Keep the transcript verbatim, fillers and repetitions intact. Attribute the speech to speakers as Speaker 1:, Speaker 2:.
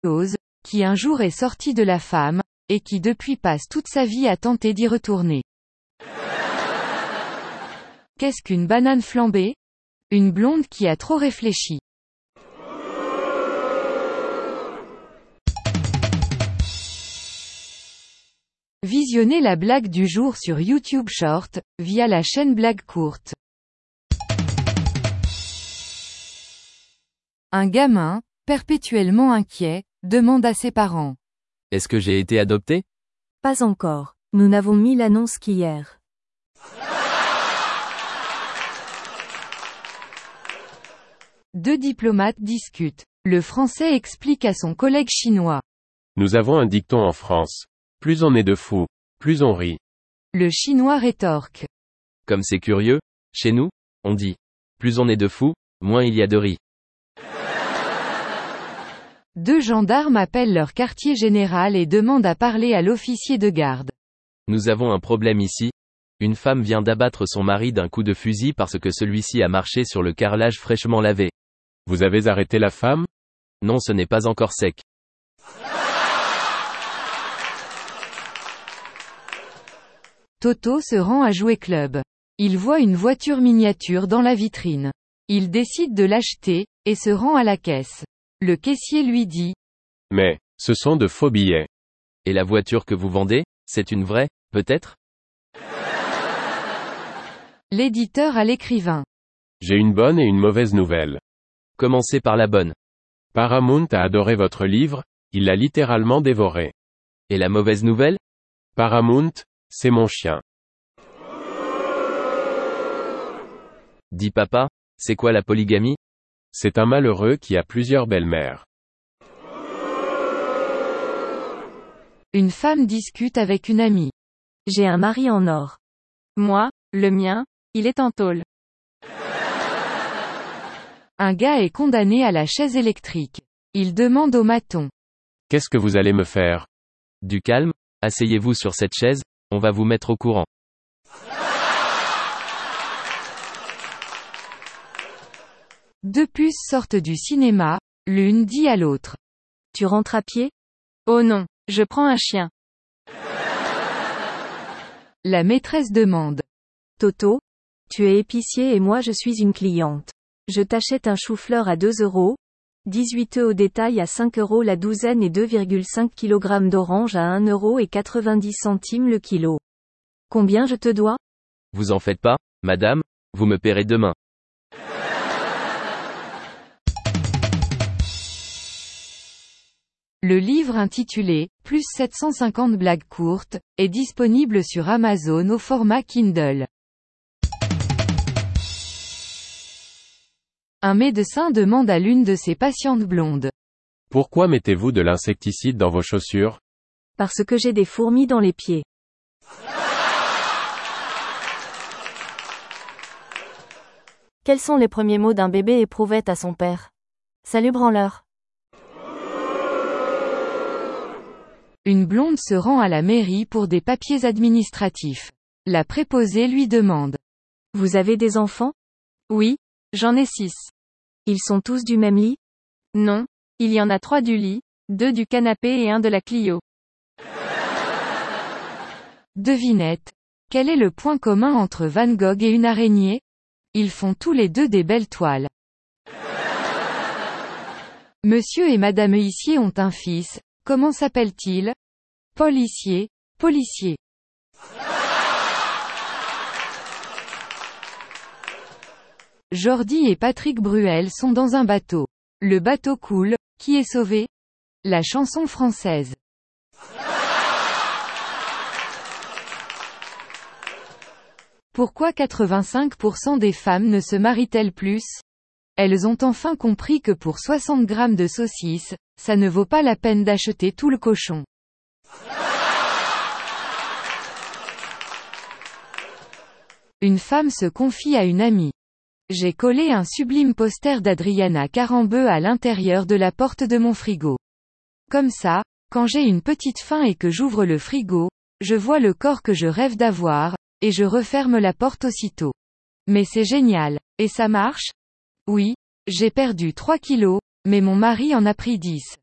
Speaker 1: chose, qui un jour est sorti de la femme, et qui depuis passe toute sa vie à tenter d'y retourner. Qu'est-ce qu'une banane flambée? Une blonde qui a trop réfléchi. Visionnez la blague du jour sur YouTube Short, via la chaîne Blague Courte. Un gamin, perpétuellement inquiet, demande à ses parents.
Speaker 2: Est-ce que j'ai été adopté?
Speaker 3: Pas encore. Nous n'avons mis l'annonce qu'hier.
Speaker 1: Deux diplomates discutent. Le Français explique à son collègue chinois.
Speaker 4: Nous avons un dicton en France. Plus on est de fous, plus on rit.
Speaker 1: Le Chinois rétorque.
Speaker 2: Comme c'est curieux, chez nous, on dit. Plus on est de fous, moins il y a de riz.
Speaker 1: Deux gendarmes appellent leur quartier général et demandent à parler à l'officier de garde.
Speaker 2: Nous avons un problème ici. Une femme vient d'abattre son mari d'un coup de fusil parce que celui-ci a marché sur le carrelage fraîchement lavé.
Speaker 4: Vous avez arrêté la femme?
Speaker 2: Non, ce n'est pas encore sec.
Speaker 1: Toto se rend à Jouet Club. Il voit une voiture miniature dans la vitrine. Il décide de l'acheter, et se rend à la caisse. Le caissier lui dit.
Speaker 4: Mais, ce sont de faux billets.
Speaker 2: Et la voiture que vous vendez, c'est une vraie, peut-être?
Speaker 1: L'éditeur à l'écrivain.
Speaker 4: J'ai une bonne et une mauvaise nouvelle.
Speaker 2: Commencez par la bonne.
Speaker 4: Paramount a adoré votre livre, il l'a littéralement dévoré.
Speaker 2: Et la mauvaise nouvelle?
Speaker 4: Paramount, c'est mon chien.
Speaker 2: Dis papa, c'est quoi la polygamie?
Speaker 4: C'est un malheureux qui a plusieurs belles-mères.
Speaker 1: Une femme discute avec une amie.
Speaker 3: J'ai un mari en or.
Speaker 5: Moi, le mien, il est en tôle.
Speaker 1: Un gars est condamné à la chaise électrique. Il demande au maton.
Speaker 4: Qu'est-ce que vous allez me faire?
Speaker 2: Du calme, asseyez-vous sur cette chaise, on va vous mettre au courant.
Speaker 1: Deux puces sortent du cinéma, l'une dit à l'autre.
Speaker 3: Tu rentres à pied?
Speaker 5: Oh non, je prends un chien.
Speaker 1: La maîtresse demande.
Speaker 3: Toto? Tu es épicier et moi je suis une cliente. Je t'achète un chou-fleur à deux euros, dix-huit œufs au détail à cinq euros la douzaine et deux virgule cinq kilogrammes d'orange à un euro et quatre-vingt-dix centimes le kilo. Combien je te dois?
Speaker 2: Vous en faites pas, madame, vous me paierez demain.
Speaker 1: Le livre intitulé « Plus sept cent cinquante blagues courtes » est disponible sur Amazon au format Kindle. Un médecin demande à l'une de ses patientes blondes.
Speaker 4: Pourquoi mettez-vous de l'insecticide dans vos chaussures?
Speaker 3: Parce que j'ai des fourmis dans les pieds. Quels sont les premiers mots d'un bébé éprouvette à son père? Salut branleur.
Speaker 1: Une blonde se rend à la mairie pour des papiers administratifs. La préposée lui demande.
Speaker 3: Vous avez des enfants?
Speaker 5: Oui, j'en ai six.
Speaker 3: Ils sont tous du même lit?
Speaker 5: Non, il y en a trois du lit, deux du canapé et un de la Clio.
Speaker 1: Devinette. Quel est le point commun entre Van Gogh et une araignée? Ils font tous les deux des belles toiles. Monsieur et Madame Huissier ont un fils. Comment s'appelle-t-il? Paul Hissier, policier. Jordi et Patrick Bruel sont dans un bateau. Le bateau coule, qui est sauvé? La chanson française. Pourquoi quatre-vingt-cinq pour cent des femmes ne se marient-elles plus? Elles ont enfin compris que pour soixante grammes de saucisses, ça ne vaut pas la peine d'acheter tout le cochon. Une femme se confie à une amie. J'ai collé un sublime poster d'Adriana Carambeu à l'intérieur de la porte de mon frigo. Comme ça, quand j'ai une petite faim et que j'ouvre le frigo, je vois le corps que je rêve d'avoir, et je referme la porte aussitôt. Mais c'est génial. Et ça marche? Oui, j'ai perdu trois kilos, mais mon mari en a pris dix.